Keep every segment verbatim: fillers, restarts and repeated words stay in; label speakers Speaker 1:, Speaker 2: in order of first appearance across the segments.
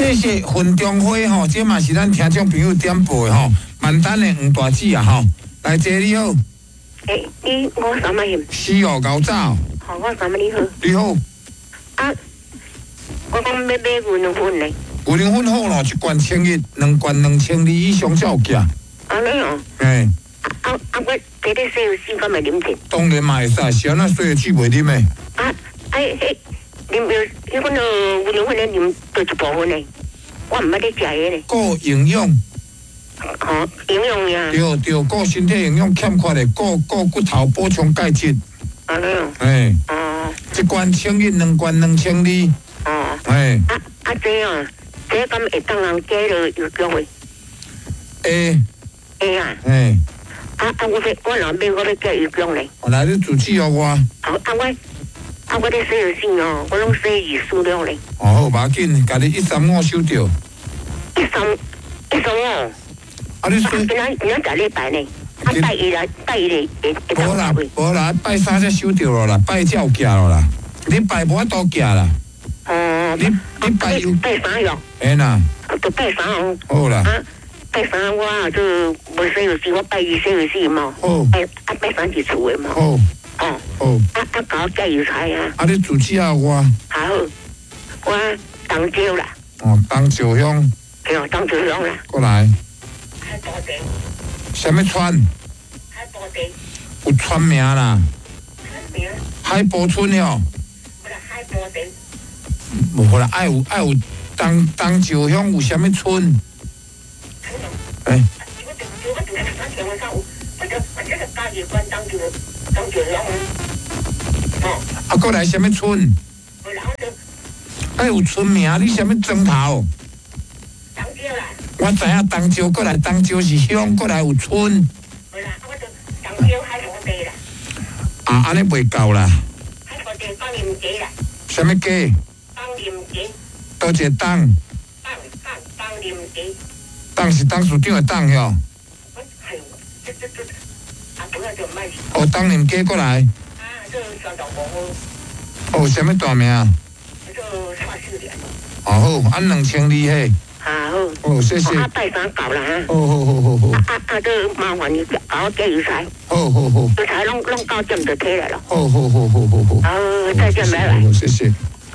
Speaker 1: 谢谢云中花吼，这嘛是咱听众朋友点播的吼，万丹的黄大姊啊吼，来姐你好。
Speaker 2: 诶，你我什么人？
Speaker 1: 是哦，高早。
Speaker 2: 好，我什么你好？
Speaker 1: 你好。
Speaker 2: 啊，我讲要买牛奶粉嘞。
Speaker 1: 牛奶粉好咯，一罐千一，两罐两千二以上才有价。
Speaker 2: 安尼哦。
Speaker 1: 诶。
Speaker 2: 啊啊！我这个西柚水，我咪啉者。
Speaker 1: 当然嘛会使，是安那水水袂啉的。
Speaker 2: 啊，哎嘿，啉着迄款个牛奶粉咧，啉着一部分嘞。我唔捌咧食个咧。
Speaker 1: 够营养。
Speaker 2: 哦，营养呀。
Speaker 1: 对对，够身体营养欠缺的，够够骨头补充钙质。
Speaker 2: 安尼哦。
Speaker 1: 诶。
Speaker 2: 哦。
Speaker 1: 一罐千一，两罐两千二。
Speaker 2: 哦。
Speaker 1: 诶。
Speaker 2: 啊啊，这啊，这敢会当人加落有姜的？
Speaker 1: 会。
Speaker 2: 会啊。
Speaker 1: 诶。
Speaker 2: 啊啊！我要我若买，我要加油姜嘞。
Speaker 1: 我来你主持哦我。
Speaker 2: 啊啊我啊我咧洗油水哦，我拢洗二塑料嘞。
Speaker 1: 哦好，无要紧，家己一三五收着。
Speaker 2: 一三一三五。
Speaker 1: 啊你说。
Speaker 2: 今仔今仔十礼拜呢？啊拜一来拜一嘞会会
Speaker 1: 无啦无啦，拜三才收着咯啦，拜照寄咯啦，你拜无法度寄啦。
Speaker 2: 哦。
Speaker 1: 你你拜有
Speaker 2: 拜三哟。
Speaker 1: 哎呐。
Speaker 2: 就拜三哦。
Speaker 1: 好啦。
Speaker 2: 啊。拜三我啊就无洗油水，我拜二洗油水嘛。
Speaker 1: 好。
Speaker 2: 拜啊拜三是厝的嘛。
Speaker 1: 好。
Speaker 2: 哦。
Speaker 1: 好。
Speaker 2: 啊啊搞加油菜啊。
Speaker 1: 啊你主持下我。
Speaker 2: 好。我东椒啦。
Speaker 1: 哦，东椒香。
Speaker 2: 对哦，东椒香啦。
Speaker 1: 过来。
Speaker 2: 海波地。
Speaker 1: 什么川？
Speaker 2: 海波地。
Speaker 1: 有川名啦。
Speaker 2: 川名。
Speaker 1: 海波村哟。
Speaker 2: 不啦，海波地。
Speaker 1: 无啦，爱有爱有东东椒乡有什么村？哎。啊，过来什么村？哎，有村名，你什么庄头？
Speaker 2: 东椒啦。
Speaker 1: 我知影东椒，过来东椒是乡，过来有村。
Speaker 2: 无啦，我就东椒海波地啦。
Speaker 1: 啊，安尼袂够啦。
Speaker 2: 海波地放林街啦。
Speaker 1: 什么街？
Speaker 2: 放林街。
Speaker 1: 倒一个党？
Speaker 2: 放放放林街。
Speaker 1: 党是党署长的党哟。
Speaker 2: 哎呦，这这这，啊，不要就卖。
Speaker 1: 哦，党林街过来。
Speaker 2: 啊，这山道公路。
Speaker 1: 哦，什么大名？
Speaker 2: 这蔡秀莲。
Speaker 1: 哦好，按两千二嘿。
Speaker 2: 啊好。
Speaker 1: 哦，谢谢。
Speaker 2: 啊，拜三搞啦哈。
Speaker 1: 好好好好好。
Speaker 2: 啊啊啊，这麻烦你搞我加油菜。
Speaker 1: 好好好。
Speaker 2: 油菜拢拢到点就起来了。
Speaker 1: 好好好好好好。
Speaker 2: 好，再见，拜拜。
Speaker 1: 谢谢。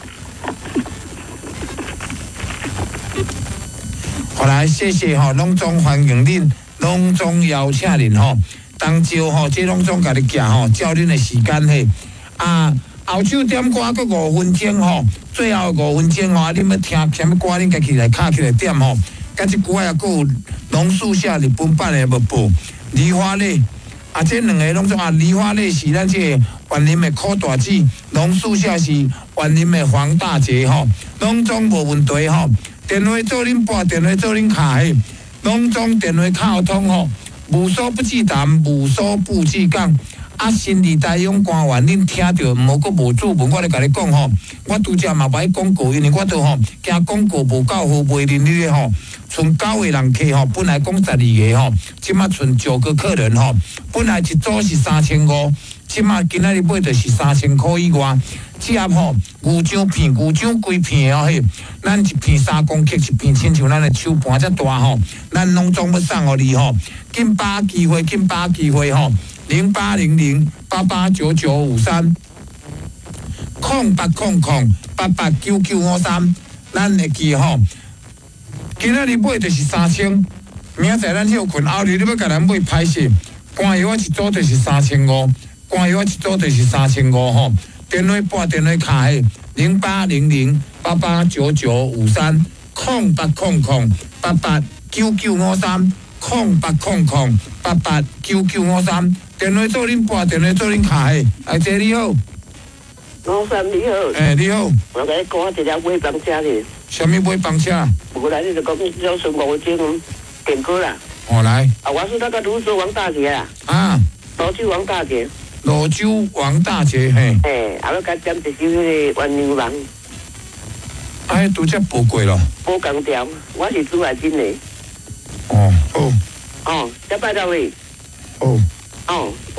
Speaker 1: 好来，谢谢吼，隆重欢迎恁，隆重邀请恁吼。当朝吼，这拢总家己寄吼，照恁的时间嘿。啊，后首点歌搁五分钟吼，最后五分钟吼，恁要听什么歌，恁家己来卡起来点吼。甲即句啊，搁有榕树下日本版的要播，梨花泪。啊，这两个拢总啊，梨花泪是咱这万林的苦大姊，榕树下是万林的黄大姐吼，拢总无问题吼。电话做恁拨，电话做恁卡嘿，拢总电话卡通吼，无所不至谈，无所不至讲。啊，新时代勇官员，恁听着，毋好阁无主文，我咧甲你讲吼，我拄则嘛歹广告，因为我都吼惊广告无够好卖恁哩吼，剩九个人客吼，本来讲十二个吼，即马剩九个客人吼，本来一组是三千五，即马今仔日买就是三千块以外。只吼牛掌片，牛掌规片哦嘿，咱一片三公克，一片亲像咱的手盘遮大吼，咱拢总要送互你吼，紧把握机会，紧把握机会吼，零八零零八八九九五三，空八空空八八九九五三，咱会记吼，今仔日买就是三千，明仔载咱休困，后日你要甲咱买歹势，肝药一组就是三千五，肝药一组就是三千五吼。电话拨电话卡嘿，零八零零八八九九五三，空八空空八八九九五三，空八空空八八九九五三。电话做恁拨，电话做恁卡嘿。阿姐你好，
Speaker 2: 老三你好。
Speaker 1: 诶、欸、你好。
Speaker 2: 我甲你讲一条尾房车哩。
Speaker 1: 什么尾房车？
Speaker 2: 无来你就讲要剩五钟点歌啦。
Speaker 1: 哦来。
Speaker 2: 啊，我是那个卢州王大姐啦。
Speaker 1: 啊。
Speaker 2: 罗州王大姐。
Speaker 1: 罗州王大姐嘿，
Speaker 2: 诶，啊，我甲点一首迄个万牛郎，
Speaker 1: 哎，拄则播过咯。
Speaker 2: 播讲调，我是朱海金的。
Speaker 1: 哦，好。
Speaker 2: 哦，再拜到位。
Speaker 1: 哦。
Speaker 2: 哦。
Speaker 1: 哦。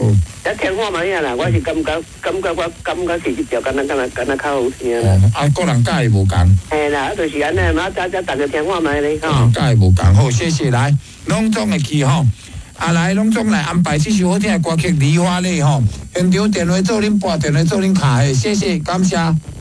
Speaker 3: 咱听看嘛呀啦，我是感觉感觉我感觉是一条敢若敢若敢若较好听啦。
Speaker 1: 啊，个人教的无共。
Speaker 3: 嘿啦，啊，就是安尼，嘛，早早大家听看卖咧，吼。
Speaker 1: 教的无共，好，谢谢来，拢总会去吼。啊，来，拢总来安排这首好听的歌曲《梨花泪》吼，现场电话做恁拨，电话做恁卡的，谢谢，感谢。